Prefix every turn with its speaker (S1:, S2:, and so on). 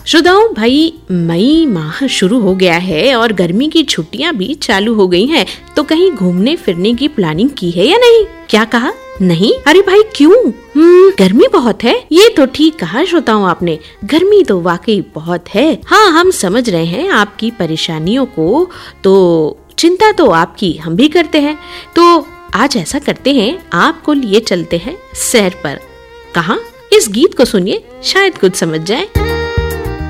S1: श्रोताओं, भाई मई माह शुरू हो गया है और गर्मी की छुट्टियां भी चालू हो गई हैं, तो कहीं घूमने फिरने की प्लानिंग की है या नहीं? क्या कहा? नहीं? अरे भाई क्यों? गर्मी बहुत है। ये तो ठीक कहा श्रोताओं आपने, गर्मी तो वाकई बहुत है। हाँ, हम समझ रहे हैं आपकी परेशानियों को, तो चिंता तो आपकी हम भी करते हैं। तो आज ऐसा करते हैं, आपको लिए चलते हैं सैर पर। कहाँ? इस गीत को सुनिए, शायद कुछ समझ जाए।